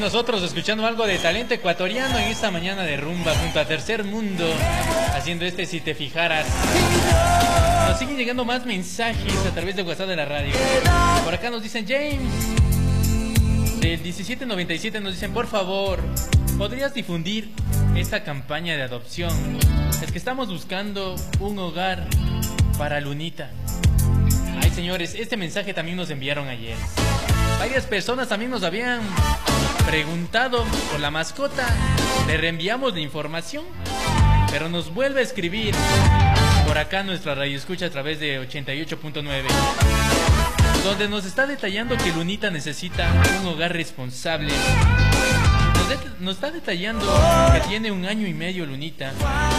nosotros escuchando algo de talento ecuatoriano en esta mañana de rumba junto a Tercer Mundo, haciendo este Si Te Fijaras. Nos siguen llegando más mensajes a través de WhatsApp de la radio. Por acá nos dicen James del 1797, nos dicen: por favor, ¿podrías difundir esta campaña de adopción? Es que estamos buscando un hogar para Lunita. Ay, señores, este mensaje también nos enviaron ayer. Varias personas también nos habían preguntado por la mascota. Le reenviamos la información, pero nos vuelve a escribir por acá nuestra radio escucha a través de 88.9, donde nos está detallando que Lunita necesita un hogar responsable. Nos está detallando que tiene 1 año y medio Lunita,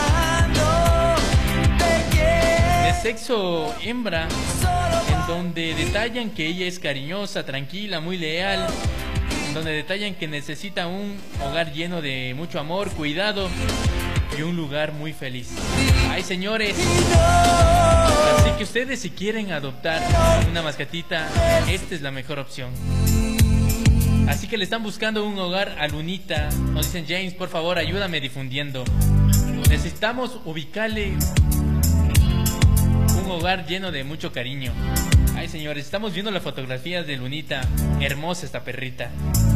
de sexo hembra, en donde detallan que ella es cariñosa, tranquila, muy leal, en donde detallan que necesita un hogar lleno de mucho amor, cuidado y un lugar muy feliz. Ay, señores, así que ustedes, si quieren adoptar una mascotita, esta es la mejor opción. Así que le están buscando un hogar a Lunita. Nos dicen: James, por favor, ayúdame difundiendo. Necesitamos ubicarle un hogar lleno de mucho cariño. Ay, señores, estamos viendo las fotografías de Lunita. Hermosa esta perrita.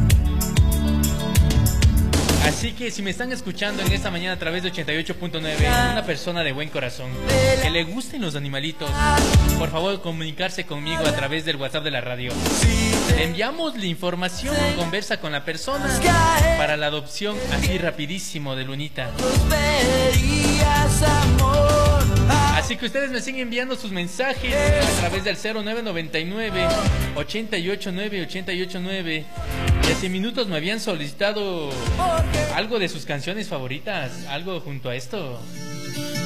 Así que si me están escuchando en esta mañana a través de 88.9, una persona de buen corazón, que le gusten los animalitos, por favor comunicarse conmigo a través del WhatsApp de la radio. Le enviamos la información, conversa con la persona para la adopción así rapidísimo de Lunita. Así que ustedes me siguen enviando sus mensajes a través del 0999 889 889. Y hace minutos me habían solicitado algo de sus canciones favoritas, algo junto a esto.